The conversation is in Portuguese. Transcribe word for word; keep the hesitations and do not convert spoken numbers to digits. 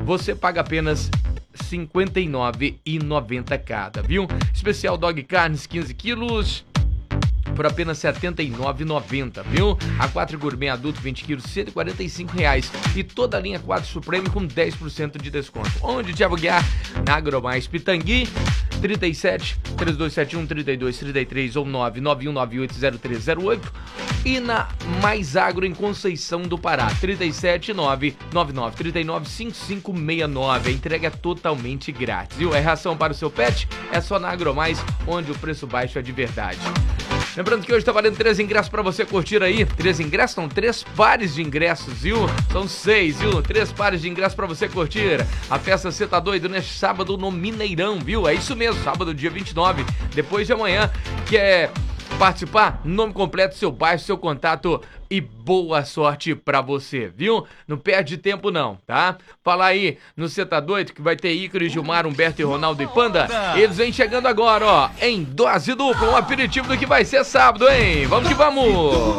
você paga apenas cinquenta e nove reais e noventa centavos cada, viu? Especial Dog Carnes quinze quilos por apenas setenta e nove reais e noventa centavos, viu? A quatro Gourmet Adulto vinte quilos, cento e quarenta e cinco reais. E toda a linha quatro Supreme com dez por cento de desconto. Onde te Guiar? Na Agromais Pitangui, trinta e sete, três dois sete um, trinta e dois trinta e três ou nove nove um nove oito zero três zero oito. E na Mais Agro em Conceição do Pará, trinta e sete, nove nove nove, trinta e nove, cinquenta e cinco sessenta e nove. A entrega é totalmente grátis, viu? É ração para o seu pet? É só na Agromais, onde o preço baixo é de verdade. Lembrando que hoje tá valendo três ingressos pra você curtir aí. Três ingressos? Não, três pares de ingressos, viu? São seis, viu? Três pares de ingressos pra você curtir. A festa Cê Tá Doido neste sábado no Mineirão, viu? É isso mesmo, sábado, dia vinte e nove, depois de amanhã, que é participar, nome completo, seu bairro, seu contato e boa sorte pra você, viu? Não perde tempo não, tá? Fala aí no Cê Tá Doido que vai ter Ícaro, Gilmar, Humberto e Ronaldo e Panda. Eles vêm chegando agora, ó, em dose dupla, um aperitivo do que vai ser sábado, hein? Vamos que vamos!